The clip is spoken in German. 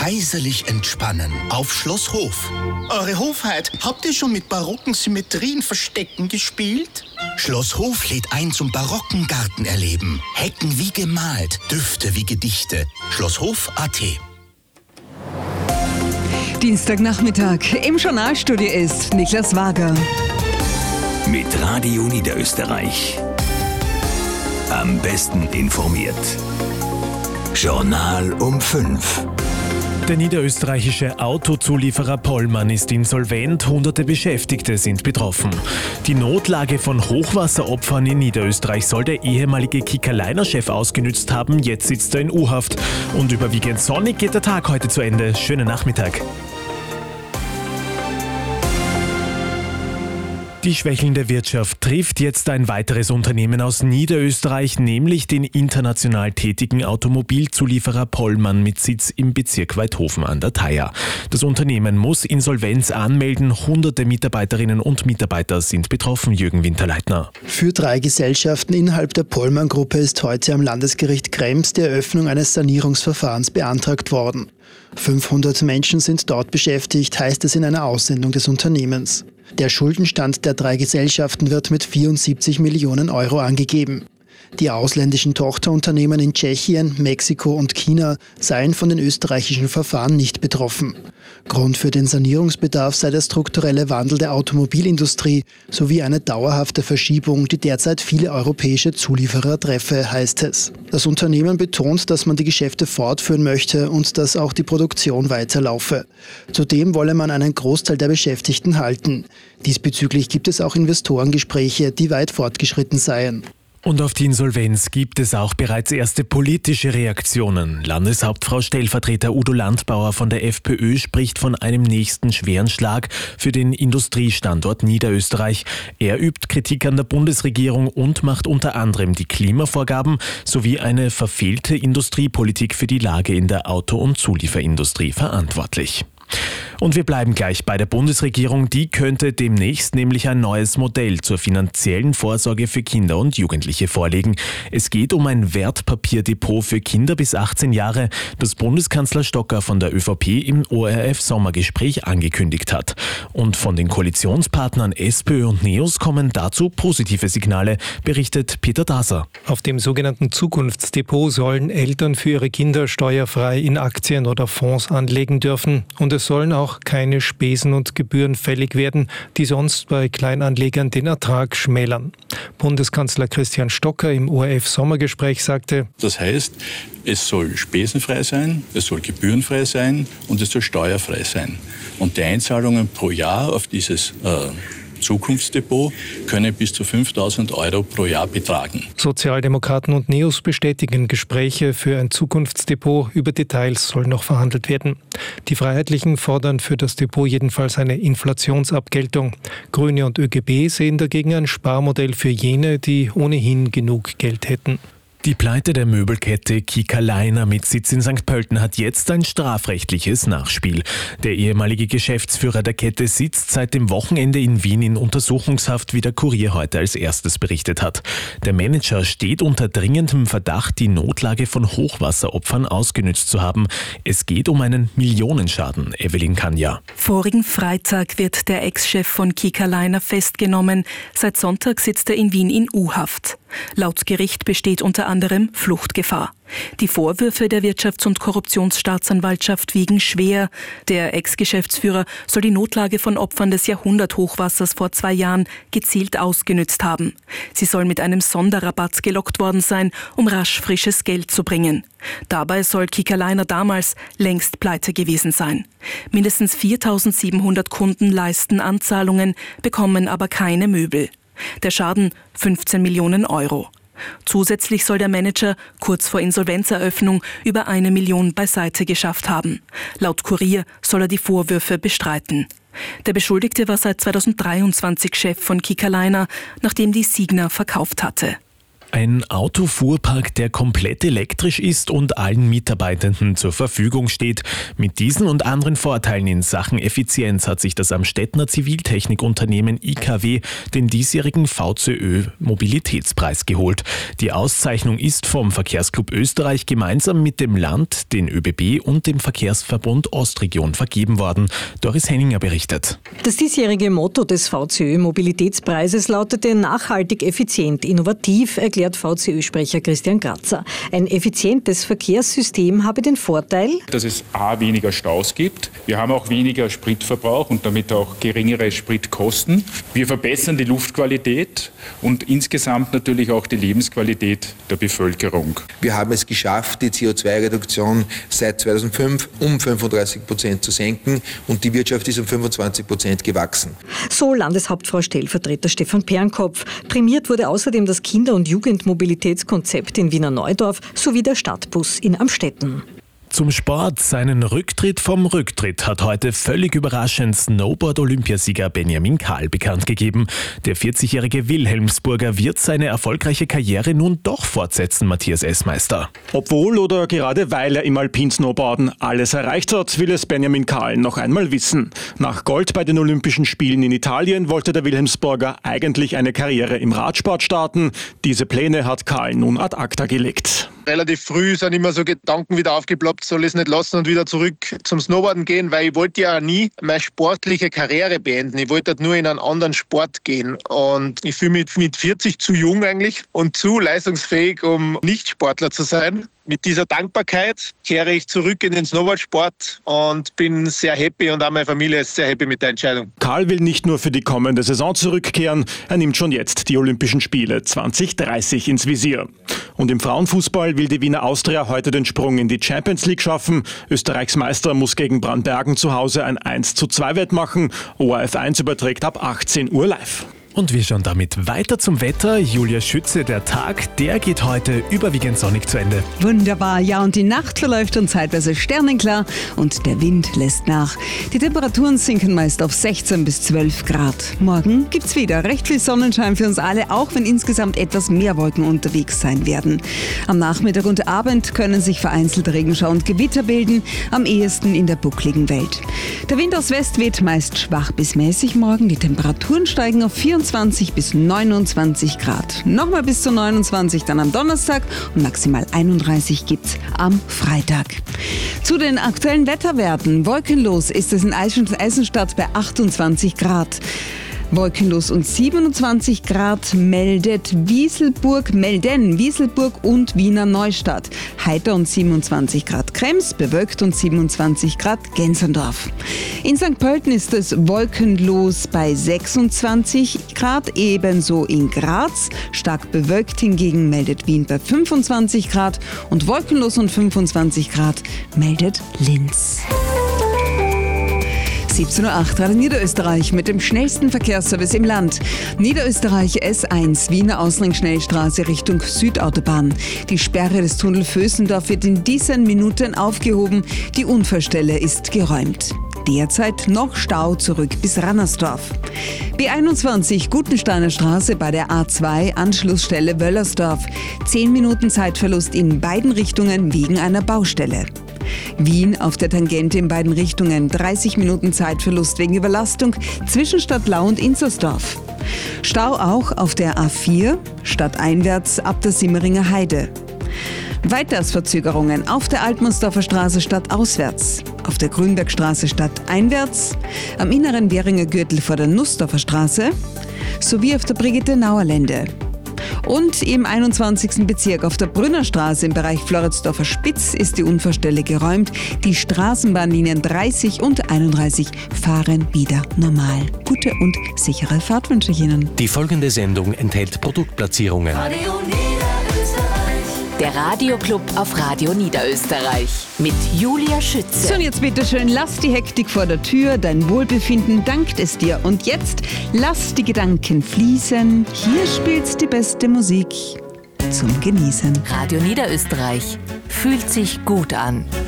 heiselig entspannen auf Schloss Hof. Eure Hofheit, habt ihr schon mit barocken Symmetrien Verstecken gespielt? Schloss Hof lädt ein zum barocken Gartenerleben. Hecken wie gemalt, Düfte wie Gedichte. Schlosshof.at. Dienstagnachmittag. Im Journalstudio ist Niklas Wager. Mit Radio Niederösterreich. Am besten informiert. Journal um 5. Der niederösterreichische Autozulieferer Pollmann ist insolvent, hunderte Beschäftigte sind betroffen. Die Notlage von Hochwasseropfern in Niederösterreich soll der ehemalige Kiekerleiner-Chef ausgenützt haben, jetzt sitzt er in U-Haft. Und überwiegend sonnig geht der Tag heute zu Ende. Schönen Nachmittag. Die schwächelnde Wirtschaft trifft jetzt ein weiteres Unternehmen aus Niederösterreich, nämlich den international tätigen Automobilzulieferer Pollmann mit Sitz im Bezirk Waidhofen an der Thaya. Das Unternehmen muss Insolvenz anmelden. Hunderte Mitarbeiterinnen und Mitarbeiter sind betroffen, Jürgen Winterleitner. Für 3 Gesellschaften innerhalb der Pollmann-Gruppe ist heute am Landesgericht Krems die Eröffnung eines Sanierungsverfahrens beantragt worden. 500 Menschen sind dort beschäftigt, heißt es in einer Aussendung des Unternehmens. Der Schuldenstand der 3 Gesellschaften wird mit 74 Millionen Euro angegeben. Die ausländischen Tochterunternehmen in Tschechien, Mexiko und China seien von den österreichischen Verfahren nicht betroffen. Grund für den Sanierungsbedarf sei der strukturelle Wandel der Automobilindustrie sowie eine dauerhafte Verschiebung, die derzeit viele europäische Zulieferer treffe, heißt es. Das Unternehmen betont, dass man die Geschäfte fortführen möchte und dass auch die Produktion weiterlaufe. Zudem wolle man einen Großteil der Beschäftigten halten. Diesbezüglich gibt es auch Investorengespräche, die weit fortgeschritten seien. Und auf die Insolvenz gibt es auch bereits erste politische Reaktionen. Landeshauptfrau Stellvertreter Udo Landbauer von der FPÖ spricht von einem nächsten schweren Schlag für den Industriestandort Niederösterreich. Er übt Kritik an der Bundesregierung und macht unter anderem die Klimavorgaben sowie eine verfehlte Industriepolitik für die Lage in der Auto- und Zulieferindustrie verantwortlich. Und wir bleiben gleich bei der Bundesregierung. Die könnte demnächst nämlich ein neues Modell zur finanziellen Vorsorge für Kinder und Jugendliche vorlegen. Es geht um ein Wertpapierdepot für Kinder bis 18 Jahre, das Bundeskanzler Stocker von der ÖVP im ORF-Sommergespräch angekündigt hat. Und von den Koalitionspartnern SPÖ und NEOS kommen dazu positive Signale, berichtet Peter Daser. Auf dem sogenannten Zukunftsdepot sollen Eltern für ihre Kinder steuerfrei in Aktien oder Fonds anlegen dürfen. Und es sollen auch keine Spesen und Gebühren fällig werden, die sonst bei Kleinanlegern den Ertrag schmälern. Bundeskanzler Christian Stocker im ORF-Sommergespräch sagte: Das heißt, es soll spesenfrei sein, es soll gebührenfrei sein und es soll steuerfrei sein. Und die Einzahlungen pro Jahr auf dieses Zukunftsdepot können bis zu 5.000 Euro pro Jahr betragen. Sozialdemokraten und NEOS bestätigen Gespräche für ein Zukunftsdepot. Über Details soll noch verhandelt werden. Die Freiheitlichen fordern für das Depot jedenfalls eine Inflationsabgeltung. Grüne und ÖGB sehen dagegen ein Sparmodell für jene, die ohnehin genug Geld hätten. Die Pleite der Möbelkette Kiekerleiner mit Sitz in St. Pölten hat jetzt ein strafrechtliches Nachspiel. Der ehemalige Geschäftsführer der Kette sitzt seit dem Wochenende in Wien in Untersuchungshaft, wie der Kurier heute als erstes berichtet hat. Der Manager steht unter dringendem Verdacht, die Notlage von Hochwasseropfern ausgenützt zu haben. Es geht um einen Millionenschaden. Evelyn Kanja. Vorigen Freitag wird der Ex-Chef von Kiekerleiner festgenommen. Seit Sonntag sitzt er in Wien in U-Haft. Laut Gericht besteht unter anderem Fluchtgefahr. Die Vorwürfe der Wirtschafts- und Korruptionsstaatsanwaltschaft wiegen schwer. Der Ex-Geschäftsführer soll die Notlage von Opfern des Jahrhunderthochwassers vor 2 Jahren gezielt ausgenützt haben. Sie soll mit einem Sonderrabatt gelockt worden sein, um rasch frisches Geld zu bringen. Dabei soll Kiekerleiner damals längst pleite gewesen sein. Mindestens 4.700 Kunden leisten Anzahlungen, bekommen aber keine Möbel. Der Schaden 15 Millionen Euro. Zusätzlich soll der Manager kurz vor Insolvenzeröffnung über 1 Million beiseite geschafft haben. Laut Kurier soll er die Vorwürfe bestreiten. Der Beschuldigte war seit 2023 Chef von Kiekerleiner, nachdem die Signa verkauft hatte. Ein Autofuhrpark, der komplett elektrisch ist und allen Mitarbeitenden zur Verfügung steht. Mit diesen und anderen Vorteilen in Sachen Effizienz hat sich das Amstettner Ziviltechnikunternehmen IKW den diesjährigen VCÖ-Mobilitätspreis geholt. Die Auszeichnung ist vom Verkehrsclub Österreich gemeinsam mit dem Land, den ÖBB und dem Verkehrsverbund Ostregion vergeben worden. Doris Henninger berichtet. Das diesjährige Motto des VCÖ-Mobilitätspreises lautete nachhaltig, effizient, innovativ, erklärt VCÖ-Sprecher Christian Grazer. Ein effizientes Verkehrssystem habe den Vorteil, dass es A, weniger Staus gibt. Wir haben auch weniger Spritverbrauch und damit auch geringere Spritkosten. Wir verbessern die Luftqualität und insgesamt natürlich auch die Lebensqualität der Bevölkerung. Wir haben es geschafft, die CO2-Reduktion seit 2005 um 35% zu senken und die Wirtschaft ist um 25% gewachsen. So Landeshauptfrau Stellvertreter Stefan Pernkopf. Prämiert wurde außerdem das Kinder- und Jugendmobilitätskonzept in Wiener Neudorf sowie der Stadtbus in Amstetten. Zum Sport. Seinen Rücktritt vom Rücktritt hat heute völlig überraschend Snowboard-Olympiasieger Benjamin Kahl bekannt gegeben. Der 40-jährige Wilhelmsburger wird seine erfolgreiche Karriere nun doch fortsetzen, Matthias Essmeister. Obwohl oder gerade weil er im Alpinsnowboarden alles erreicht hat, will es Benjamin Kahl noch einmal wissen. Nach Gold bei den Olympischen Spielen in Italien wollte der Wilhelmsburger eigentlich eine Karriere im Radsport starten. Diese Pläne hat Kahl nun ad acta gelegt. Relativ früh sind immer so Gedanken wieder aufgeploppt, soll ich es nicht lassen und wieder zurück zum Snowboarden gehen, weil ich wollte ja nie meine sportliche Karriere beenden. Ich wollte nur in einen anderen Sport gehen und ich fühle mich mit 40 zu jung eigentlich und zu leistungsfähig, um nicht Sportler zu sein. Mit dieser Dankbarkeit kehre ich zurück in den Snowboardsport und bin sehr happy und auch meine Familie ist sehr happy mit der Entscheidung. Kahl will nicht nur für die kommende Saison zurückkehren, er nimmt schon jetzt die Olympischen Spiele 2030 ins Visier. Und im Frauenfußball will die Wiener Austria heute den Sprung in die Champions League schaffen. Österreichs Meister muss gegen Brandbergen zu Hause ein 1:2 wettmachen. ORF 1 überträgt ab 18 Uhr live. Und wir schauen damit weiter zum Wetter. Julia Schütze, der Tag, der geht heute überwiegend sonnig zu Ende. Wunderbar, ja, und die Nacht verläuft dann zeitweise sternenklar und der Wind lässt nach. Die Temperaturen sinken meist auf 16 bis 12 Grad. Morgen gibt's wieder recht viel Sonnenschein für uns alle, auch wenn insgesamt etwas mehr Wolken unterwegs sein werden. Am Nachmittag und Abend können sich vereinzelt Regenschauer und Gewitter bilden, am ehesten in der buckligen Welt. Der Wind aus West weht meist schwach bis mäßig morgen. Die Temperaturen steigen auf 24 bis 29 Grad. Nochmal bis zu 29 dann am Donnerstag und maximal 31 gibt's am Freitag. Zu den aktuellen Wetterwerten. Wolkenlos ist es in Eisenstadt bei 28 Grad. Wolkenlos und 27 Grad melden Wieselburg und Wiener Neustadt. Heiter und 27 Grad Krems, bewölkt und 27 Grad Gensendorf. In St. Pölten ist es wolkenlos bei 26 Grad, ebenso in Graz. Stark bewölkt hingegen meldet Wien bei 25 Grad und wolkenlos und 25 Grad meldet Linz. 17:08 Uhr, Radio Niederösterreich mit dem schnellsten Verkehrsservice im Land. Niederösterreich S1, Wiener Ausring-Schnellstraße Richtung Südautobahn. Die Sperre des Tunnel Vösendorf wird in diesen Minuten aufgehoben. Die Unfallstelle ist geräumt. Derzeit noch Stau zurück bis Rannersdorf. B21 Gutensteiner Straße bei der A2 Anschlussstelle Wöllersdorf. 10 Minuten Zeitverlust in beiden Richtungen wegen einer Baustelle. Wien auf der Tangente in beiden Richtungen. 30 Minuten Zeitverlust wegen Überlastung zwischen Stadtlau und Inzersdorf. Stau auch auf der A4 stadteinwärts ab der Simmeringer Heide. Weiters Verzögerungen auf der Altmunsdorfer Straße stadtauswärts, auf der Grünbergstraße stadteinwärts, am inneren Währinger Gürtel vor der Nussdorfer Straße sowie auf der Brigitte-Nauer-Lände. Und im 21. Bezirk auf der Brünnerstraße im Bereich Floridsdorfer Spitz ist die Unfallstelle geräumt. Die Straßenbahnlinien 30 und 31 fahren wieder normal. Gute und sichere Fahrt wünsche ich Ihnen. Die folgende Sendung enthält Produktplatzierungen. Der Radioclub auf Radio Niederösterreich mit Julia Schütze. So, und jetzt bitte schön, lass die Hektik vor der Tür, dein Wohlbefinden dankt es dir. Und jetzt lass die Gedanken fließen. Hier spielt's die beste Musik zum Genießen. Radio Niederösterreich fühlt sich gut an.